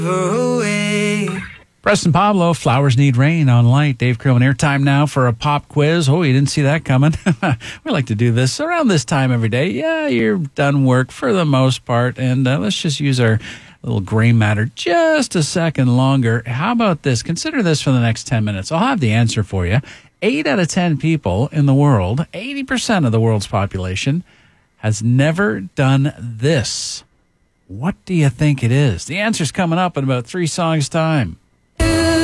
Preston Pablo, Flowers Need Rain on Light. Dave Crowman, airtime now for a pop quiz. Oh, you didn't see that coming. We like to do this around this time every day. Yeah, you're done work for the most part, and let's just use our little gray matter just a second longer. How about this? Consider this for the next 10 minutes. I'll have the answer for you. 8 out of 10 people in the world, 80% of the world's population, has never done this. What do you think it is? The answer's coming up in about 3 songs' time.